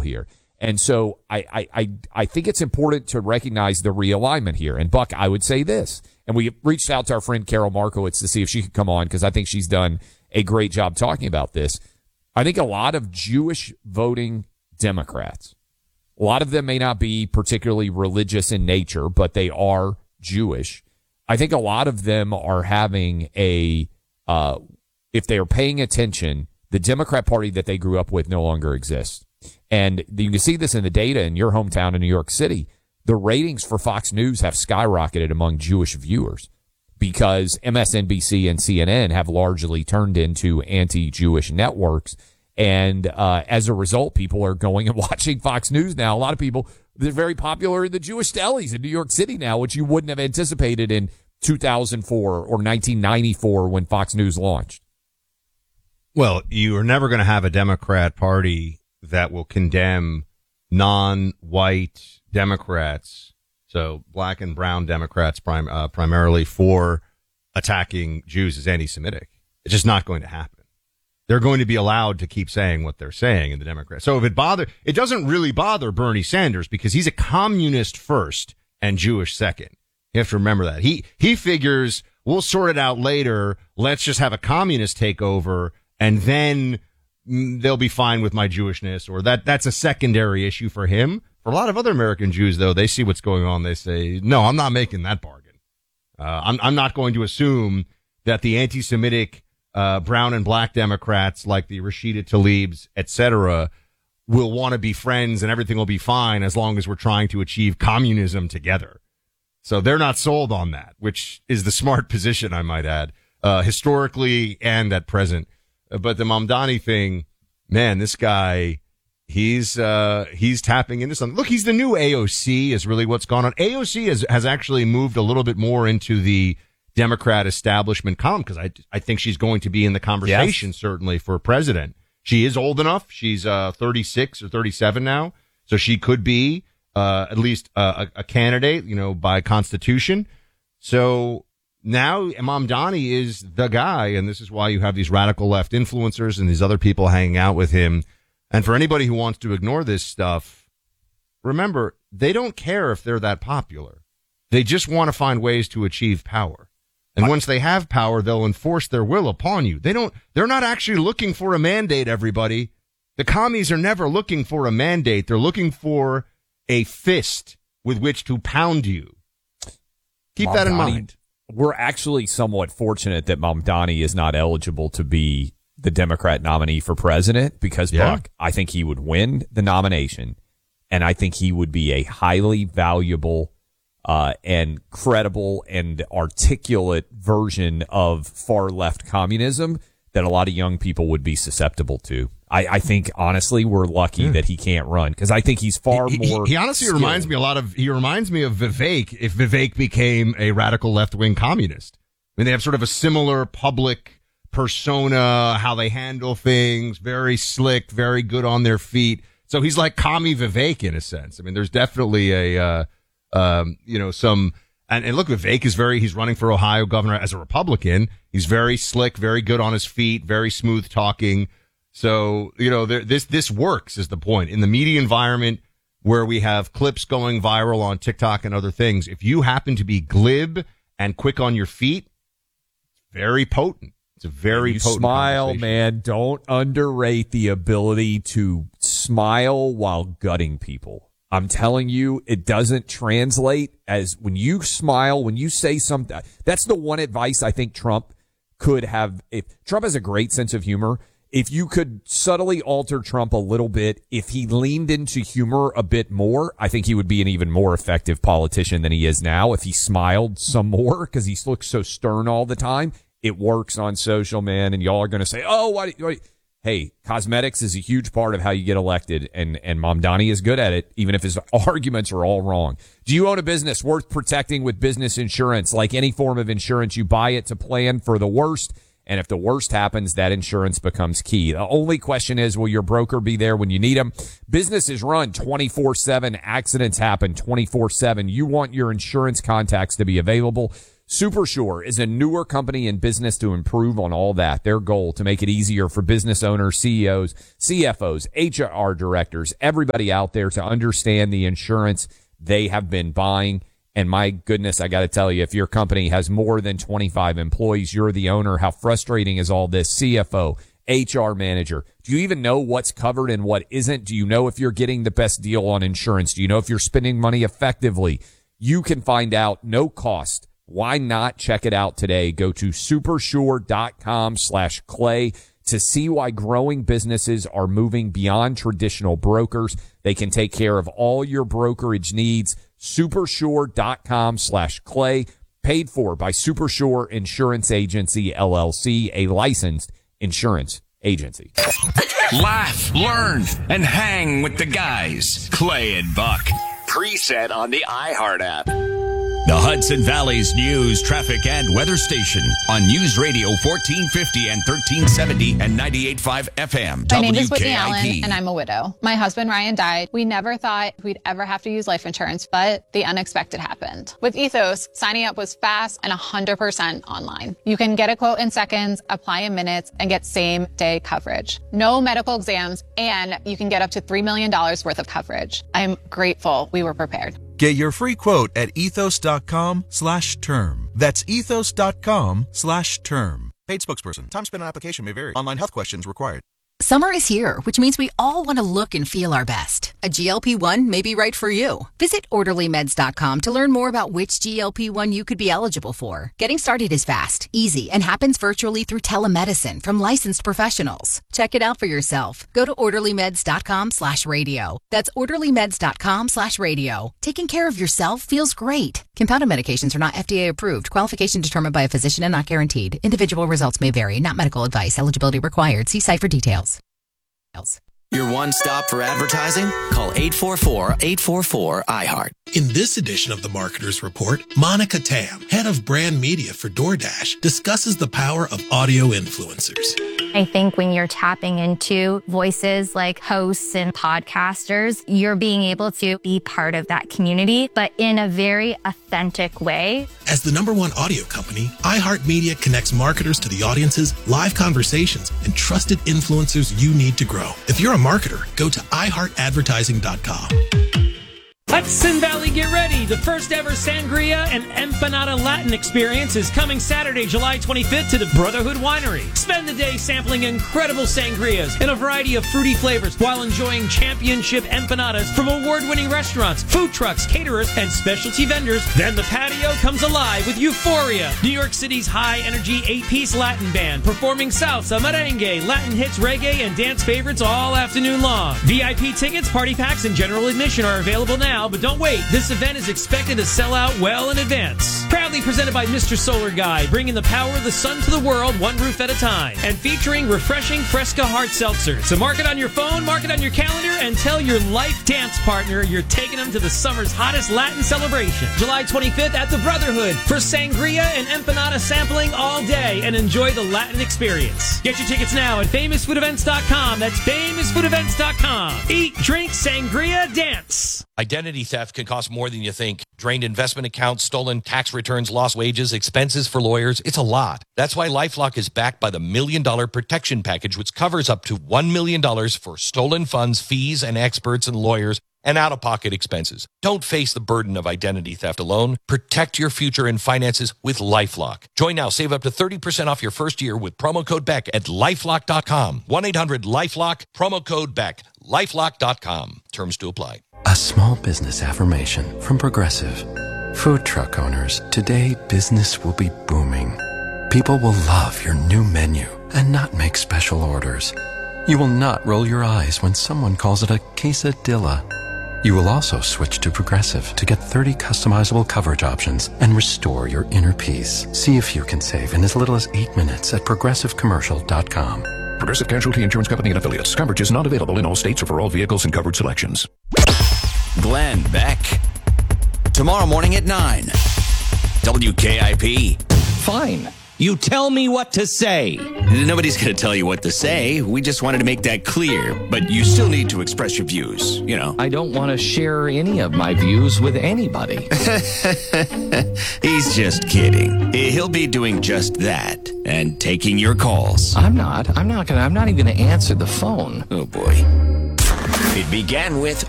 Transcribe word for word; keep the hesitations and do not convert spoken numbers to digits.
here. And so I, I, I, I think it's important to recognize the realignment here. And Buck, I would say this, and we reached out to our friend Carol Markowitz to see if she could come on because I think she's done a great job talking about this. I think a lot of Jewish voting Democrats, a lot of them may not be particularly religious in nature, but they are Jewish. I think a lot of them are having a, uh, if they are paying attention, the Democrat Party that they grew up with no longer exists. And you can see this in the data in your hometown in New York City. The ratings for Fox News have skyrocketed among Jewish viewers because M S N B C and C N N have largely turned into anti-Jewish networks. And uh, as a result, people are going and watching Fox News now. A lot of people, they're very popular in the Jewish delis in New York City now, which you wouldn't have anticipated in two thousand four or nineteen ninety-four when Fox News launched. Well, you are never going to have a Democrat Party that will condemn non-white Democrats, so black and brown Democrats prim- uh, primarily, for attacking Jews as anti-Semitic. It's just not going to happen. They're going to be allowed to keep saying what they're saying in the Democrats. So if it bother, it doesn't really bother Bernie Sanders because he's a communist first and Jewish second. You have to remember that. He, he figures we'll sort it out later. Let's just have a communist take over and then they'll be fine with my Jewishness, or that, that's a secondary issue for him. For a lot of other American Jews, though, they see what's going on. They say, no, I'm not making that bargain. Uh, I'm, I'm not going to assume that the anti-Semitic, uh, brown and black Democrats like the Rashida Tlaibs, et cetera, will want to be friends and everything will be fine as long as we're trying to achieve communism together. So they're not sold on that, which is the smart position, I might add, uh, historically and at present. But the Mamdani thing, man, this guy, he's, uh, he's tapping into something. Look, he's the new A O C is really what's gone on. A O C has, has actually moved a little bit more into the Democrat establishment column because I, I think she's going to be in the conversation, yes, certainly for president. She is old enough. She's, uh, thirty-six or thirty-seven now. So she could be, uh, at least, uh, a, a candidate, you know, by constitution. So, now Mamdani is the guy, and this is why you have these radical left influencers and these other people hanging out with him. And for anybody who wants to ignore this stuff, remember, they don't care if they're that popular. They just want to find ways to achieve power. And once they have power, they'll enforce their will upon you. They don't, they're not actually looking for a mandate, everybody. The commies are never looking for a mandate. They're looking for a fist with which to pound you. Keep Mamdani. That in mind. We're actually somewhat fortunate that Mamdani is not eligible to be the Democrat nominee for president because, yeah, Buck, I think he would win the nomination, and I think he would be a highly valuable uh, and credible and articulate version of far-left communism that a lot of young people would be susceptible to. I, I think, honestly, we're lucky yeah. that he can't run because I think he's far he, more. He, he honestly skilled. reminds me a lot of. He reminds me of Vivek if Vivek became a radical left-wing communist. I mean, they have sort of a similar public persona, how they handle things, very slick, very good on their feet. So he's like commie Vivek in a sense. I mean, there's definitely a, uh, um, you know, some. And, and look, Vivek is very. He's running for Ohio governor as a Republican. He's very slick, very good on his feet, very smooth talking. So, you know, there, this, this works is the point. In the media environment where we have clips going viral on TikTok and other things, if you happen to be glib and quick on your feet, very potent. It's a very you potent smile, man. Don't underrate the ability to smile while gutting people. I'm telling you, it doesn't translate as when you smile, when you say something. That's the one advice I think Trump could have. If Trump has a great sense of humor, if you could subtly alter Trump a little bit, if he leaned into humor a bit more, I think he would be an even more effective politician than he is now. If he smiled some more, because he looks so stern all the time, it works on social, man. And y'all are going to say, oh, why, why? Hey, cosmetics is a huge part of how you get elected, and, and Mamdani is good at it, even if his arguments are all wrong. Do you own a business worth protecting with business insurance? Like any form of insurance, you buy it to plan for the worst. And if the worst happens, that insurance becomes key. The only question is, will your broker be there when you need them? Business is run twenty-four seven. Accidents happen twenty-four seven. You want your insurance contacts to be available. Supersure is a newer company in business to improve on all that. Their goal to make it easier for business owners, C E Os, C F Os, H R directors, everybody out there to understand the insurance they have been buying. And my goodness, I got to tell you, if your company has more than twenty-five employees, you're the owner. How frustrating is all this? C F O, H R manager. Do you even know what's covered and what isn't? Do you know if you're getting the best deal on insurance? Do you know if you're spending money effectively? You can find out, no cost. Why not check it out today? Go to supersure.com slash clay to see why growing businesses are moving beyond traditional brokers. They can take care of all your brokerage needs. Supersure.com slash clay, paid for by Supersure Insurance Agency, L L C, a licensed insurance agency. Laugh, learn, and hang with the guys, Clay and Buck. Preset on the iHeart app. The Hudson Valley's news, traffic, and weather station on News Radio fourteen fifty and thirteen seventy and ninety-eight point five F M. My name is Whitney Allen, and I'm a widow. My husband, Ryan, died. We never thought we'd ever have to use life insurance, but the unexpected happened. With Ethos, signing up was fast and one hundred percent online. You can get a quote in seconds, apply in minutes, and get same-day coverage. No medical exams, and you can get up to three million dollars worth of coverage. I'm grateful we were prepared. Get your free quote at ethos.com slash term. That's ethos.com slash term. Paid spokesperson. Time spent on application may vary. Online health questions required. Summer is here, which means we all want to look and feel our best. A G L P one may be right for you. Visit orderly meds dot com to learn more about which G L P one you could be eligible for. Getting started is fast, easy, and happens virtually through telemedicine from licensed professionals. Check it out for yourself. Go to orderly meds dot com slash radio. That's orderly meds dot com slash radio. Taking care of yourself feels great. Compounded medications are not F D A approved. Qualification determined by a physician and not guaranteed. Individual results may vary. Not medical advice. Eligibility required. See site for details. Your one stop for advertising? Call eight four four, eight four four, I heart. In this edition of the Marketer's Report, Monica Tam, head of brand media for DoorDash, discusses the power of audio influencers. I think when you're tapping into voices like hosts and podcasters, you're being able to be part of that community, but in a very authentic way. As the number one audio company, iHeartMedia connects marketers to the audiences, live conversations, and trusted influencers you need to grow. If you're a marketer, go to i heart advertising dot com. Hudson Valley, get ready. The first ever Sangria and Empanada Latin experience is coming Saturday, July twenty-fifth to the Brotherhood Winery. Spend the day sampling incredible sangrias in a variety of fruity flavors while enjoying championship empanadas from award-winning restaurants, food trucks, caterers, and specialty vendors. Then the patio comes alive with Euphoria, New York City's high-energy eight-piece Latin band, performing salsa, merengue, Latin hits, reggae, and dance favorites all afternoon long. V I P tickets, party packs, and general admission are available now. But don't wait, this event is expected to sell out well in advance. Proudly presented by Mister Solar Guy, bringing the power of the sun to the world one roof at a time. And featuring refreshing Fresca Hard Seltzer. So mark it on your phone, mark it on your calendar, and tell your life dance partner you're taking them to the summer's hottest Latin celebration. July twenty-fifth at the Brotherhood for sangria and empanada sampling all day and enjoy the Latin experience. Get your tickets now at famous food events dot com. That's famous food events dot com. Eat, drink, sangria, dance. Identity theft can cost more than you think. Drained investment accounts, stolen tax returns, lost wages, expenses for lawyers. It's a lot. That's why LifeLock is backed by the Million Dollar Protection Package, which covers up to one million dollars for stolen funds, fees, and experts and lawyers, and out-of-pocket expenses. Don't face the burden of identity theft alone. Protect your future and finances with LifeLock. Join now. Save up to thirty percent off your first year with promo code Beck at lifelock dot com. one eight hundred LifeLock, promo code Beck, lifelock dot com. Terms to apply. A small business affirmation from Progressive. Food truck owners, today business will be booming. People will love your new menu and not make special orders. You will not roll your eyes when someone calls it a quesadilla. You will also switch to Progressive to get thirty customizable coverage options and restore your inner peace. See if you can save in as little as eight minutes at progressive commercial dot com. Progressive Casualty Insurance Company and Affiliates. Coverage is not available in all states or for all vehicles and covered selections. Glenn Beck. Tomorrow morning at nine. W K I P. Fine. You tell me what to say. Nobody's going to tell you what to say. We just wanted to make that clear. But you still need to express your views, you know. I don't want to share any of my views with anybody. He's just kidding. He'll be doing just that and taking your calls. I'm not. I'm not going to. I'm not even going to answer the phone. Oh, boy. It began with